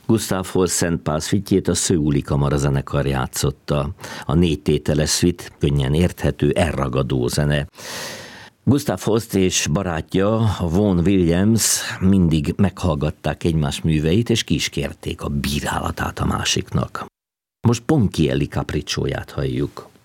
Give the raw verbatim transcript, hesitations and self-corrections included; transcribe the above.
Gustav Holst Szent Pál szvitjét a Szöuli Kamarazenekar játszotta. A négy tételes szvit könnyen érthető, elragadó zene. Gustav Holst és barátja, Vaughan Williams mindig meghallgatták egymás műveit, és ki is kérték a bírálatát a másiknak. Most Ponchielli Capriccióját halljuk.